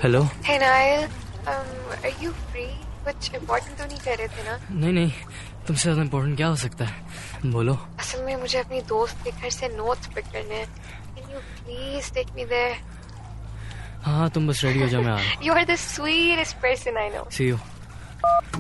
Hello. Hey Niall, are you free? कुछ important तो नहीं कह रहे थे ना? नहीं, तुमसे ज्यादा इम्पोर्टेंट क्या हो सकता है, बोलो। असल में मुझे अपनी दोस्त के घर से नोट्स पिक करने हैं। Can you please take me there? हाँ, तुम बस रेडी हो जाओ, मैं आ रहा हूँ। You are the sweetest person I know. See you.